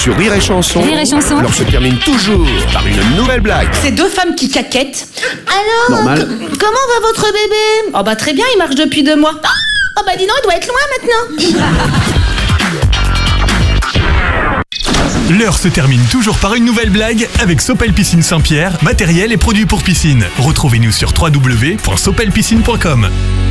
Sur Rire et Chanson, Rire et Chanson. l'heure se termine toujours par une nouvelle blague. C'est deux femmes qui caquettent. Alors, Normal. comment va votre bébé? Oh bah très bien, il marche depuis 2 mois. Oh bah dis donc, il doit être loin maintenant. L'heure se termine toujours par une nouvelle blague avec Sopel Piscine Saint-Pierre, matériel et produits pour piscine. Retrouvez-nous sur www.sopelpiscine.com.